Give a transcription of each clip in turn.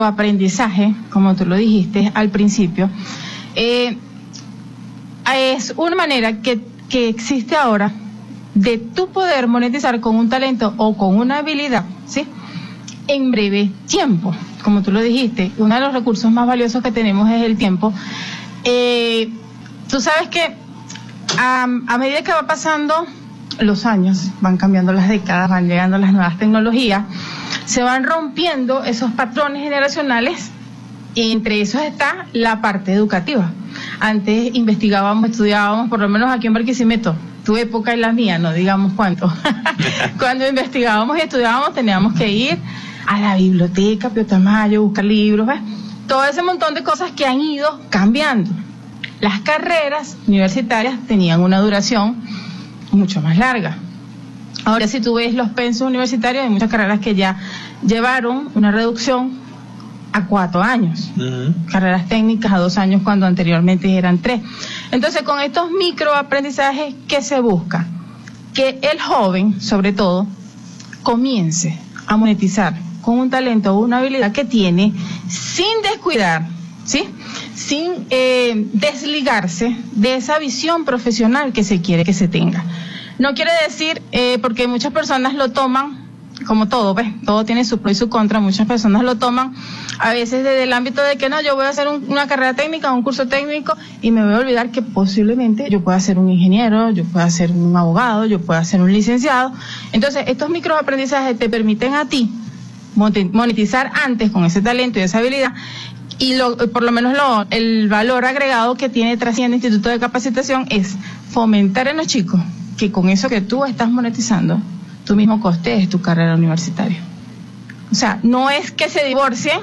aprendizaje, como tú lo dijiste al principio, es una manera que existe ahora de tú poder monetizar con un talento o con una habilidad, ¿sí?, en breve tiempo. Como tú lo dijiste, uno de los recursos más valiosos que tenemos es el tiempo. Tú sabes que a medida que va pasando los años, van cambiando las décadas, van llegando las nuevas tecnologías, se van rompiendo esos patrones generacionales, y entre esos está la parte educativa. Antes investigábamos, estudiábamos, por lo menos aquí en Barquisimeto, tu época y la mía, no digamos cuánto. Cuando investigábamos y estudiábamos teníamos que ir a la biblioteca, Pío Tamayo, buscar libros, ¿ves? Todo ese montón de cosas que han ido cambiando. Las carreras universitarias tenían una duración mucho más larga. Ahora, si tú ves los pensos universitarios, hay muchas carreras que ya llevaron una reducción a 4 años. Carreras técnicas a 2 años cuando anteriormente eran 3. Entonces, con estos microaprendizajes, ¿qué se busca? Que el joven, sobre todo, comience a monetizar con un talento o una habilidad que tiene, sin descuidar, ¿sí?, sin desligarse de esa visión profesional que se quiere que se tenga. No quiere decir, porque muchas personas lo toman, como todo, ¿ves? Todo tiene su pro y su contra. Muchas personas lo toman a veces desde el ámbito de que no, yo voy a hacer una carrera técnica, un curso técnico, y me voy a olvidar que posiblemente yo pueda ser un ingeniero, yo pueda ser un abogado, yo pueda ser un licenciado. Entonces, estos microaprendizajes te permiten a ti monetizar antes con ese talento y esa habilidad, y por lo menos el valor agregado que tiene Trasciende Instituto de Capacitación es fomentar en los chicos que con eso que tú estás monetizando, tú mismo costees tu carrera universitaria. O sea, no es que se divorcien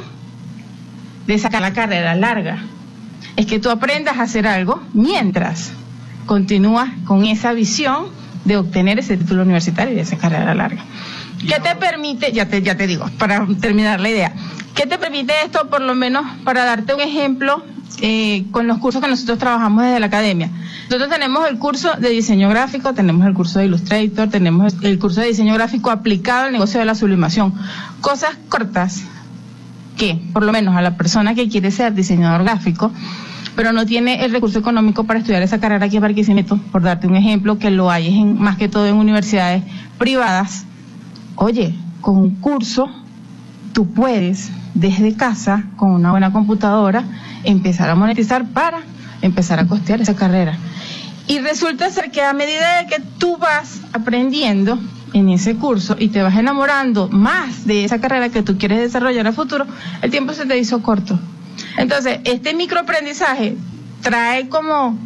de sacar la carrera larga, es que tú aprendas a hacer algo mientras continúas con esa visión de obtener ese título universitario y esa carrera larga. ¿Qué te permite? Ya te digo, para terminar la idea, ¿qué te permite esto? Por lo menos para darte un ejemplo, con los cursos que nosotros trabajamos desde la academia. Nosotros tenemos el curso de diseño gráfico, tenemos el curso de Illustrator, tenemos el curso de diseño gráfico aplicado al negocio de la sublimación. Cosas cortas que, por lo menos a la persona que quiere ser diseñador gráfico, pero no tiene el recurso económico para estudiar esa carrera aquí en Barquisimeto, por darte un ejemplo, que lo hay más que todo en universidades privadas. Oye, con un curso tú puedes, desde casa, con una buena computadora, empezar a monetizar para empezar a costear esa carrera. Y resulta ser que a medida de que tú vas aprendiendo en ese curso y te vas enamorando más de esa carrera que tú quieres desarrollar a futuro, el tiempo se te hizo corto. Entonces, este microaprendizaje trae como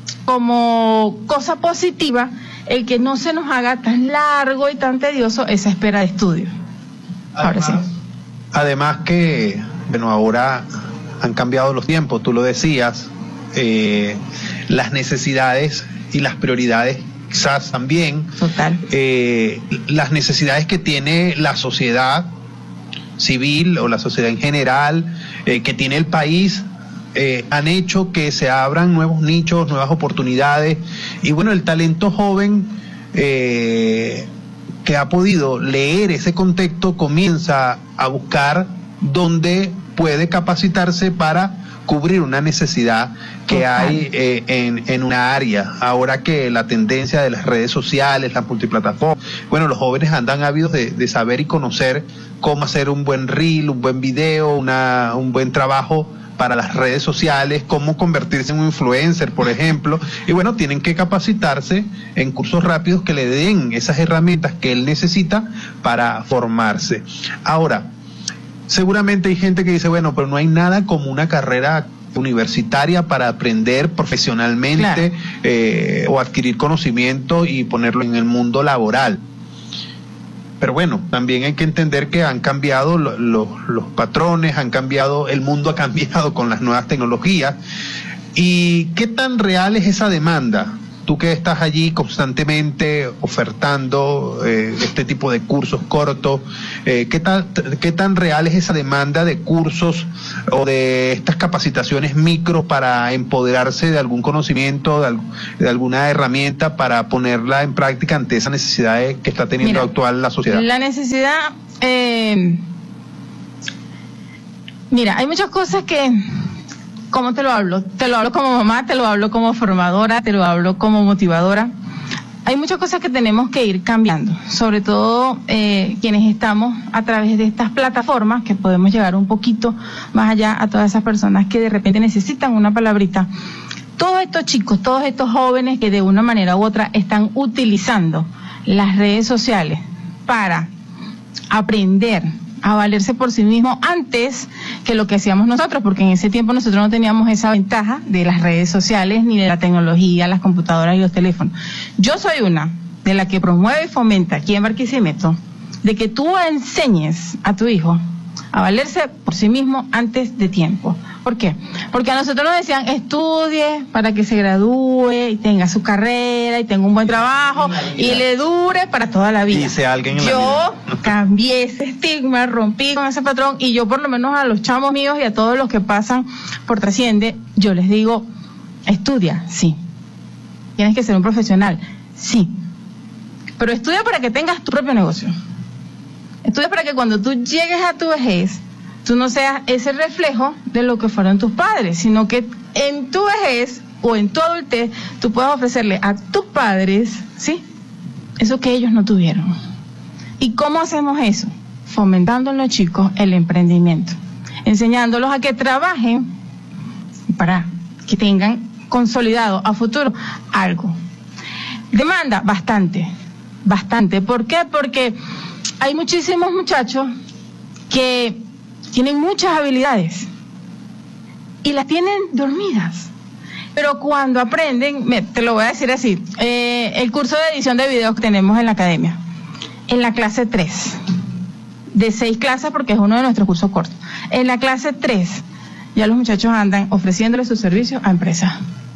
cosa positiva el que no se nos haga tan largo y tan tedioso esa espera de estudio. Ahora sí. Además que, bueno, ahora han cambiado los tiempos, tú lo decías, las necesidades y las prioridades quizás también. Total. Las necesidades que tiene la sociedad civil o la sociedad en general, que tiene el país, han hecho que se abran nuevos nichos, nuevas oportunidades, y bueno, el talento joven que ha podido leer ese contexto comienza a buscar dónde puede capacitarse para cubrir una necesidad que hay en una área. Ahora que la tendencia de las redes sociales, las multiplataformas, bueno, los jóvenes andan ávidos de saber y conocer cómo hacer un buen reel, un buen video, un buen trabajo para las redes sociales, cómo convertirse en un influencer, por ejemplo, y bueno, tienen que capacitarse en cursos rápidos que le den esas herramientas que él necesita para formarse. Ahora, seguramente hay gente que dice, bueno, pero no hay nada como una carrera universitaria para aprender profesionalmente, claro, o adquirir conocimiento y ponerlo en el mundo laboral. Pero bueno, también hay que entender que han cambiado los patrones, el mundo ha cambiado con las nuevas tecnologías. ¿Y qué tan real es esa demanda? Tú que estás allí constantemente ofertando este tipo de cursos cortos, ¿qué tan real es esa demanda de cursos o de estas capacitaciones micro para empoderarse de algún conocimiento, de alguna herramienta para ponerla en práctica ante esa necesidad que está teniendo actual la sociedad? La necesidad Mira, hay muchas cosas que, ¿cómo te lo hablo? Te lo hablo como mamá, te lo hablo como formadora, te lo hablo como motivadora. Hay muchas cosas que tenemos que ir cambiando, sobre todo quienes estamos a través de estas plataformas, que podemos llegar un poquito más allá a todas esas personas que de repente necesitan una palabrita. Todos estos chicos, todos estos jóvenes que de una manera u otra están utilizando las redes sociales para aprender a valerse por sí mismo antes que lo que hacíamos nosotros, porque en ese tiempo nosotros no teníamos esa ventaja de las redes sociales ni de la tecnología, las computadoras y los teléfonos. Yo soy una de la que promueve y fomenta aquí en Barquisimeto de que tú enseñes a tu hijo a valerse por sí mismo antes de tiempo. ¿Por qué? Porque a nosotros nos decían, estudie para que se gradúe y tenga su carrera y tenga un buen trabajo y le dure para toda la vida. Dice alguien en la Yo cambié ese estigma, rompí con ese patrón, y yo por lo menos a los chamos míos y a todos los que pasan por Trasciende, yo les digo, estudia, sí. Tienes que ser un profesional, sí. Pero estudia para que tengas tu propio negocio. Estudia para que cuando tú llegues a tu vejez, tú no seas ese reflejo de lo que fueron tus padres, sino que en tu vejez o en tu adultez tú puedas ofrecerle a tus padres, ¿sí?, eso que ellos no tuvieron. ¿Y cómo hacemos eso? Fomentando en los chicos el emprendimiento, enseñándolos a que trabajen para que tengan consolidado a futuro algo. Demanda bastante. ¿Por qué? Porque hay muchísimos muchachos que tienen muchas habilidades y las tienen dormidas, pero cuando aprenden, te lo voy a decir así, el curso de edición de videos que tenemos en la academia, en la clase 3, de 6 clases porque es uno de nuestros cursos cortos, en la clase 3 ya los muchachos andan ofreciéndole sus servicios a empresas.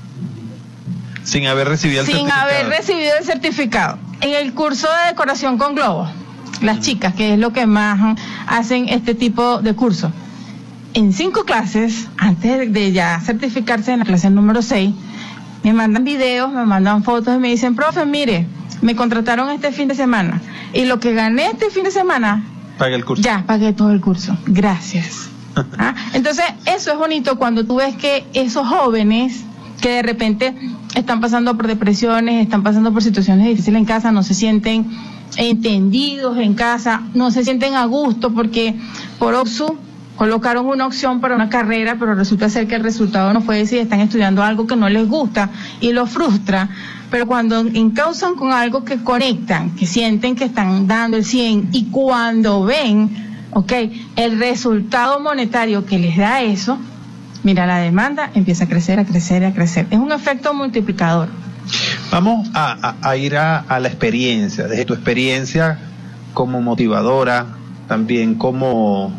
Sin haber recibido el certificado. Sin haber recibido el certificado. En el curso de decoración con globos, las chicas, que es lo que más hacen este tipo de curso, en 5 clases, antes de ya certificarse en la clase número 6, me mandan videos, me mandan fotos y me dicen, profe, mire, me contrataron este fin de semana y lo que gané este fin de semana, pagué el curso. Ya, pagué todo el curso, gracias. ¿Ah? Entonces, eso es bonito cuando tú ves que esos jóvenes que de repente están pasando por depresiones, están pasando por situaciones difíciles en casa, no se sienten entendidos en casa, no se sienten a gusto porque por OPSU colocaron una opción para una carrera, pero resulta ser que el resultado no fue ese y están estudiando algo que no les gusta y los frustra. Pero cuando encausan con algo que conectan, que sienten que están dando el 100 y cuando ven, el resultado monetario que les da eso, mira, la demanda empieza a crecer, a crecer, a crecer. Es un efecto multiplicador. Vamos a ir a la experiencia, desde tu experiencia como motivadora, también como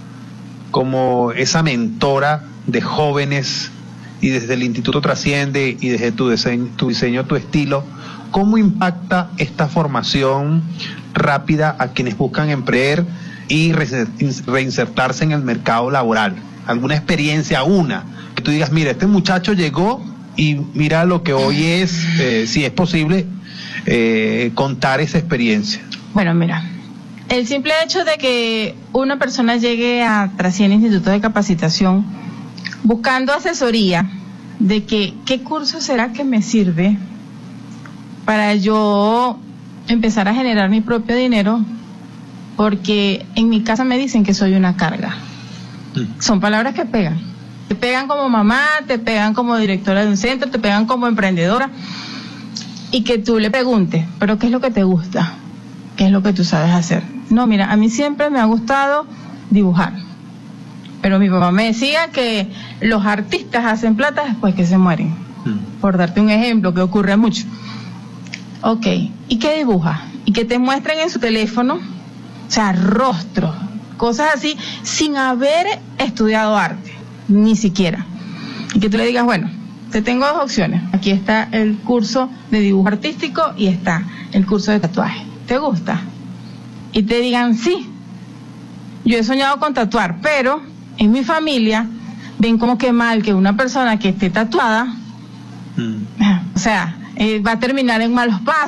esa mentora de jóvenes y desde el Instituto Trasciende y desde tu diseño, tu estilo, ¿cómo impacta esta formación rápida a quienes buscan emprender y reinsertarse en el mercado laboral? ¿Alguna experiencia, que tú digas, mira, este muchacho llegó y mira lo que hoy es, si es posible, contar esa experiencia? Bueno, mira, el simple hecho de que una persona llegue a Trasciende Instituto de Capacitación buscando asesoría de que qué curso será que me sirve para yo empezar a generar mi propio dinero, porque en mi casa me dicen que soy una carga. Son palabras que pegan. Te pegan como mamá, te pegan como directora de un centro, te pegan como emprendedora. Y que tú le preguntes, ¿pero qué es lo que te gusta? ¿Qué es lo que tú sabes hacer? No, mira, a mí siempre me ha gustado dibujar. Pero mi papá me decía que los artistas hacen plata después que se mueren. Por darte un ejemplo, que ocurre mucho. ¿Y qué dibuja? Y que te muestren en su teléfono, o sea, rostros, cosas así, sin haber estudiado arte, ni siquiera. Y que tú le digas, bueno, te tengo 2 opciones. Aquí está el curso de dibujo artístico y está el curso de tatuaje. ¿Te gusta? Y te digan, sí, yo he soñado con tatuar, pero en mi familia ven como que mal que una persona que esté tatuada, o sea, va a terminar en malos pasos.